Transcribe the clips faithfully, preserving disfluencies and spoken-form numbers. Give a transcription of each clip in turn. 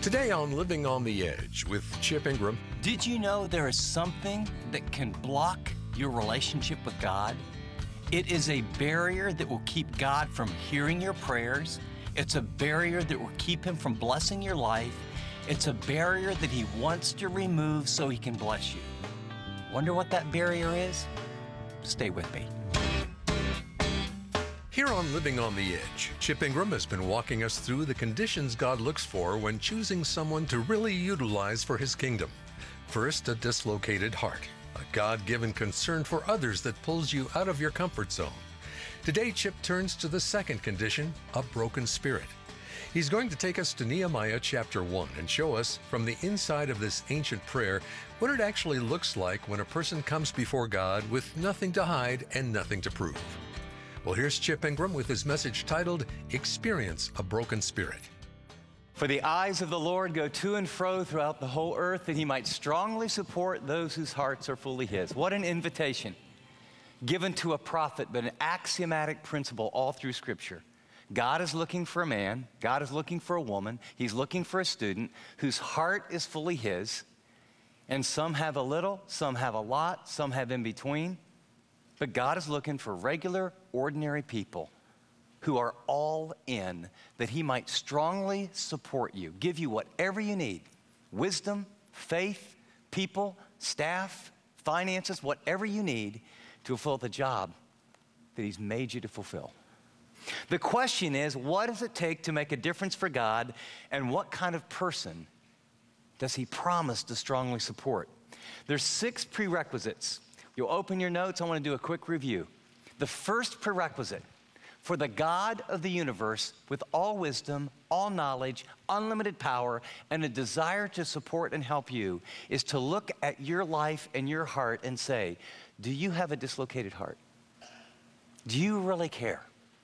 Today on Living on the Edge with Chip Ingram. Did you know there is something that can block your relationship with God? It is a barrier that will keep God from hearing your prayers. It's a barrier that will keep Him from blessing your life. It's a barrier that He wants to remove so He can bless you. Wonder what that barrier is? Stay with me. Here on Living on the Edge, Chip Ingram has been walking us through the conditions God looks for when choosing someone to really utilize for His kingdom. First, a dislocated heart, a God-given concern for others that pulls you out of your comfort zone. Today, Chip turns to the second condition, a broken spirit. He's going to take us to Nehemiah chapter one and show us from the inside of this ancient prayer what it actually looks like when a person comes before God with nothing to hide and nothing to prove. Well, here's Chip Ingram with his message titled, Experience a Broken Spirit. For the eyes of the Lord go to and fro throughout the whole earth, that He might strongly support those whose hearts are fully His. What an invitation given to a prophet, but an axiomatic principle all through Scripture. God is looking for a man, God is looking for a woman, He's looking for a student whose heart is fully His, and some have a little, some have a lot, some have in between. But God is looking for regular, ordinary people who are all in, that He might strongly support you, give you whatever you need, wisdom, faith, people, staff, finances, whatever you need to fulfill the job that He's made you to fulfill. The question is, what does it take to make a difference for God, and what kind of person does He promise to strongly support? There's six prerequisites. You'll open your notes. I want to do a quick review. The first prerequisite for the God of the universe with all wisdom, all knowledge, unlimited power, and a desire to support and help you is to look at your life and your heart and say, do you have a dislocated heart? Do you really care?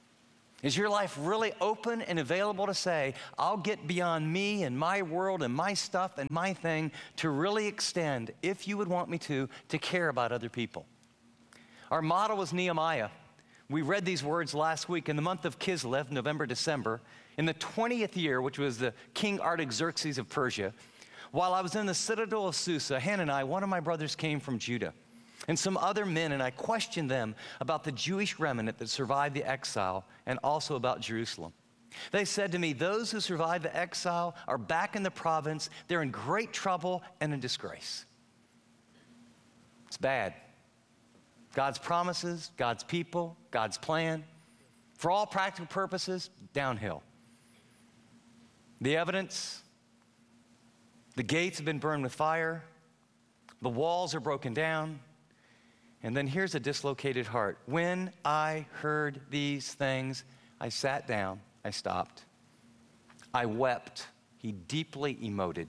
Is your life really open and available to say, I'll get beyond me and my world and my stuff and my thing to really extend, if you would want me to, to care about other people? Our model was Nehemiah. We read these words last week in the month of Kislev, November, December, in the twentieth year, which was the King Artaxerxes of Persia. While I was in the citadel of Susa, Hanani, one of my brothers, came from Judah, and some other men, and I questioned them about the Jewish remnant that survived the exile and also about Jerusalem. They said to me, those who survived the exile are back in the province. They're in great trouble and in disgrace. It's bad. God's promises, God's people, God's plan, for all practical purposes, downhill. The evidence, the gates have been burned with fire, the walls are broken down. And then here's a dislocated heart. When I heard these things, I sat down, I stopped. I wept. He deeply emoted.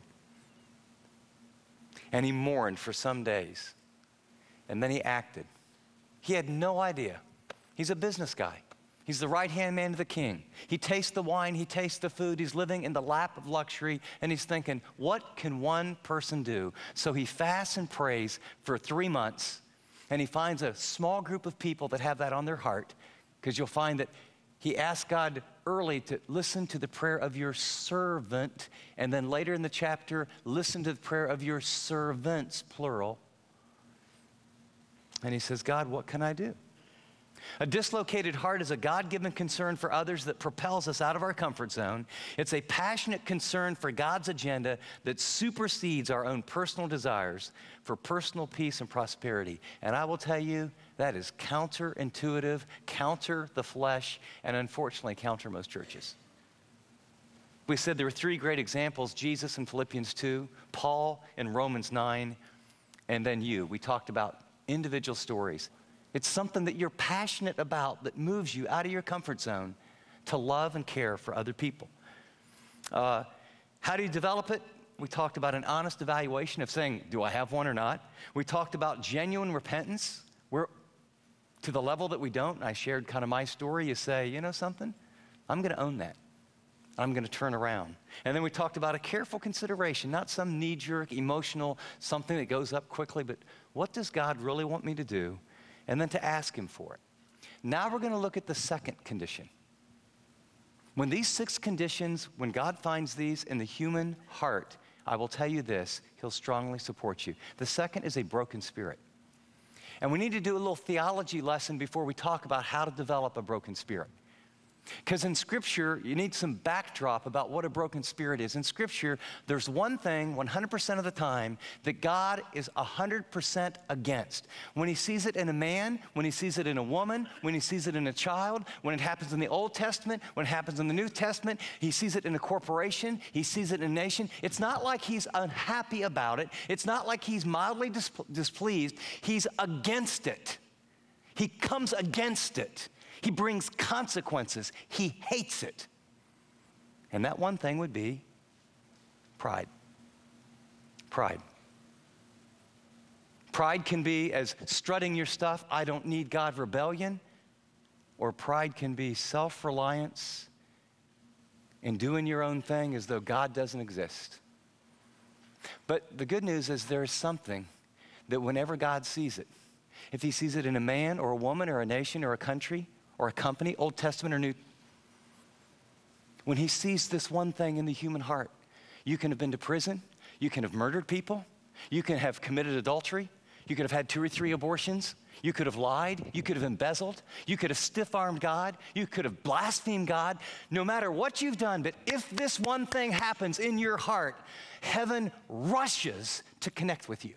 And he mourned for some days. And then he acted. He had no idea. He's a business guy. He's the right-hand man of the king. He tastes the wine, he tastes the food, he's living in the lap of luxury, and he's thinking, what can one person do? So he fasts and prays for three months. And he finds a small group of people that have that on their heart, because you'll find that he asked God early to listen to the prayer of your servant, and then later in the chapter, listen to the prayer of your servants, plural. And he says, God, what can I do? A dislocated heart is a God-given concern for others that propels us out of our comfort zone. It's a passionate concern for God's agenda that supersedes our own personal desires for personal peace and prosperity. And I will tell you, that is counterintuitive, counter the flesh, and unfortunately counter most churches. We said there were three great examples, Jesus in Philippians two, Paul in Romans nine, and then you. We talked about individual stories. It's something that you're passionate about that moves you out of your comfort zone to love and care for other people. Uh, how do you develop it? We talked about an honest evaluation of saying, do I have one or not? We talked about genuine repentance. We're to the level that we don't. And I shared kind of my story. You say, you know something? I'm going to own that. I'm going to turn around. And then we talked about a careful consideration, not some knee-jerk, emotional, something that goes up quickly, but what does God really want me to do? And then to ask Him for it. Now we're going to look at the second condition. When these six conditions, when God finds these in the human heart, I will tell you this, he'll strongly support you. The second is a broken spirit. And we need to do a little theology lesson before we talk about how to develop a broken spirit. Because in Scripture, you need some backdrop about what a broken spirit is. In Scripture, there's one thing one hundred percent of the time that God is one hundred percent against. When he sees it in a man, when he sees it in a woman, when he sees it in a child, when it happens in the Old Testament, when it happens in the New Testament, he sees it in a corporation, he sees it in a nation. It's not like he's unhappy about it. It's not like he's mildly dis- displeased. He's against it. He comes against it. He brings consequences. He hates it. And that one thing would be pride. Pride. Pride can be as strutting your stuff, I don't need God rebellion, or pride can be self-reliance and doing your own thing as though God doesn't exist. But the good news is there's something that whenever God sees it, if he sees it in a man or a woman or a nation or a country, or a company, Old Testament or New, when he sees this one thing in the human heart, you can have been to prison, you can have murdered people, you can have committed adultery, you could have had two or three abortions, you could have lied, you could have embezzled, you could have stiff-armed God, you could have blasphemed God, no matter what you've done, but if this one thing happens in your heart, heaven rushes to connect with you.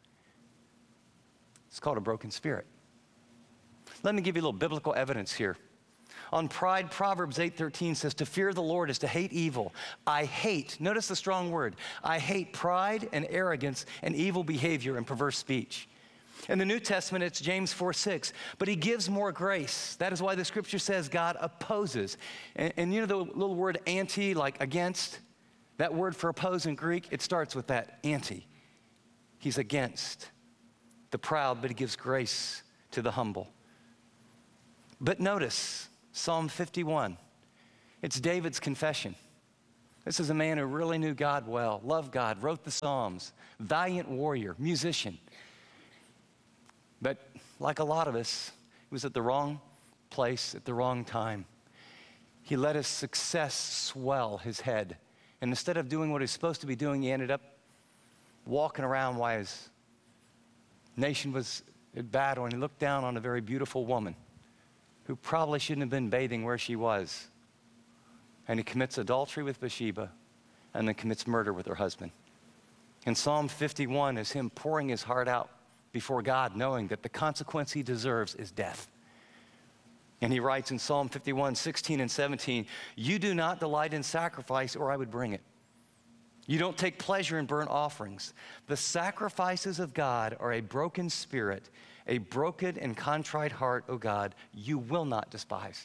It's called a broken spirit. Let me give you a little biblical evidence here. On pride, Proverbs eight thirteen says, to fear the Lord is to hate evil. I hate, notice the strong word, I hate pride and arrogance and evil behavior and perverse speech. In the New Testament, it's James four six, but he gives more grace. That is why the scripture says God opposes. And, and you know the little word anti, like against? That word for oppose in Greek, it starts with that, anti. He's against the proud, but he gives grace to the humble. But notice Psalm fifty-one. It's David's confession. This is a man who really knew God well, loved God, wrote the Psalms, valiant warrior, musician. But like a lot of us, he was at the wrong place at the wrong time. He let his success swell his head. And instead of doing what he's supposed to be doing, he ended up walking around while his nation was at battle, and he looked down on a very beautiful woman who probably shouldn't have been bathing where she was. And he commits adultery with Bathsheba and then commits murder with her husband. And Psalm fifty-one is him pouring his heart out before God, knowing that the consequence he deserves is death. And he writes in Psalm fifty-one, sixteen and seventeen, you do not delight in sacrifice, or I would bring it. You don't take pleasure in burnt offerings. The sacrifices of God are a broken spirit, a broken and contrite heart, O God, you will not despise.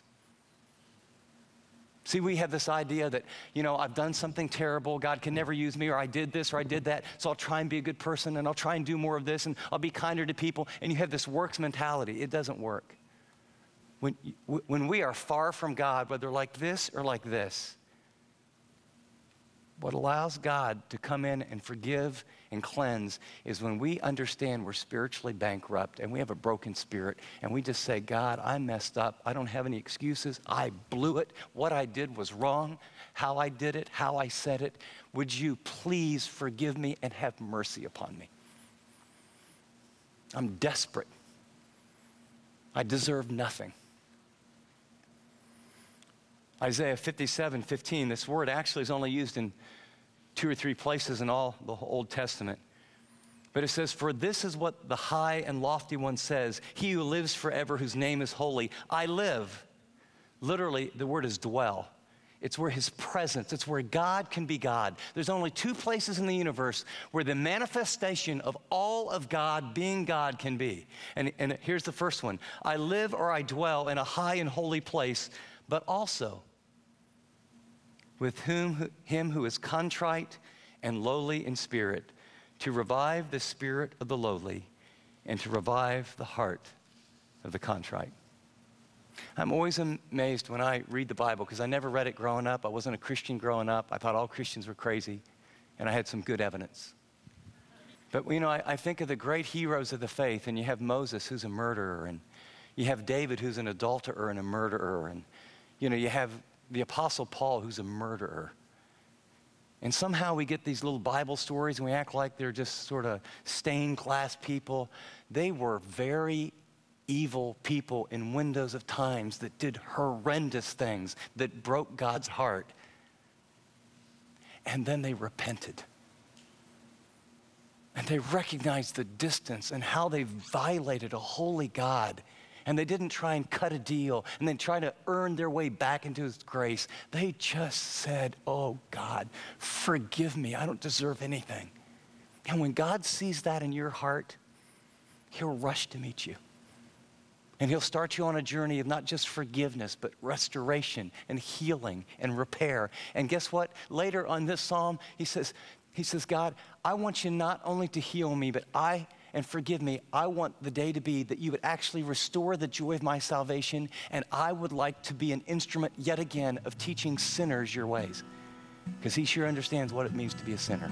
See, we have this idea that, you know, I've done something terrible, God can never use me, or I did this or I did that, so I'll try and be a good person and I'll try and do more of this and I'll be kinder to people. And you have this works mentality. It doesn't work. When, when we are far from God, whether like this or like this, what allows God to come in and forgive and cleanse is when we understand we're spiritually bankrupt and we have a broken spirit and we just say, God, I messed up. I don't have any excuses. I blew it. What I did was wrong. How I did it, how I said it. Would you please forgive me and have mercy upon me? I'm desperate. I deserve nothing. Isaiah fifty-seven fifteen, this word actually is only used in two or three places in all the Old Testament. But it says, for this is what the high and lofty one says, he who lives forever, whose name is holy. I live. Literally, the word is dwell. It's where his presence, it's where God can be God. There's only two places in the universe where the manifestation of all of God being God can be. And, and here's the first one. I live or I dwell in a high and holy place, but also with whom, him who is contrite and lowly in spirit, to revive the spirit of the lowly and to revive the heart of the contrite. I'm always amazed when I read the Bible because I never read it growing up. I wasn't a Christian growing up. I thought all Christians were crazy, and I had some good evidence. But, you know, I, I think of the great heroes of the faith, and you have Moses, who's a murderer, and you have David, who's an adulterer and a murderer, and, you know, you have the Apostle Paul, who's a murderer. And somehow we get these little Bible stories and we act like they're just sort of stained glass people. They were very evil people in windows of times that did horrendous things that broke God's heart. And then they repented. And they recognized the distance and how they violated a holy God. And they didn't try and cut a deal and then try to earn their way back into his grace. They just said, oh God, forgive me. I don't deserve anything. And when God sees that in your heart, he'll rush to meet you. And he'll start you on a journey of not just forgiveness, but restoration and healing and repair. And guess what? Later on this psalm, he says, he says, God, I want you not only to heal me, but I, and forgive me, I want the day to be that you would actually restore the joy of my salvation, and I would like to be an instrument yet again of teaching sinners your ways. Because he sure understands what it means to be a sinner.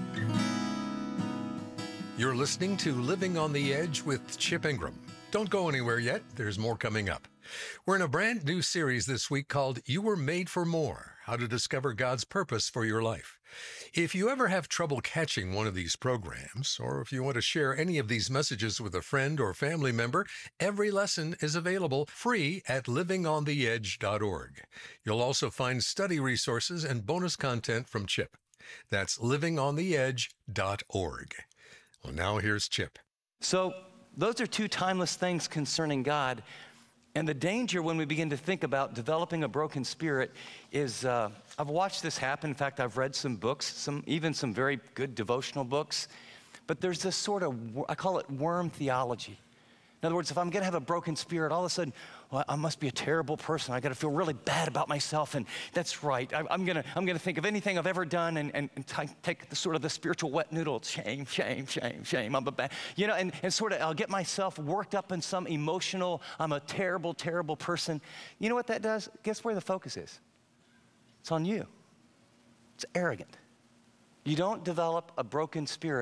You're listening to Living on the Edge with Chip Ingram. Don't go anywhere yet. There's more coming up. We're in a brand new series this week called You Were Made for More, How to Discover God's Purpose for Your Life. If you ever have trouble catching one of these programs, or if you want to share any of these messages with a friend or family member, every lesson is available free at living on the edge dot org. You'll also find study resources and bonus content from Chip. That's living on the edge dot org. Well, now here's Chip. So those are two timeless things concerning God. And the danger when we begin to think about developing a broken spirit is, uh, I've watched this happen. In fact, I've read some books, some even some very good devotional books. But there's this sort of, I call it worm theology. In other words, if I'm going to have a broken spirit, all of a sudden, well, I must be a terrible person. I got to feel really bad about myself, and that's right. I, I'm going to I'm going to think of anything I've ever done and, and, and t- take the sort of the spiritual wet noodle. Shame, shame, shame, shame. I'm a bad, you know, and, and sort of I'll get myself worked up in some emotional, I'm a terrible, terrible person. You know what that does? Guess where the focus is? It's on you. It's arrogant. You don't develop a broken spirit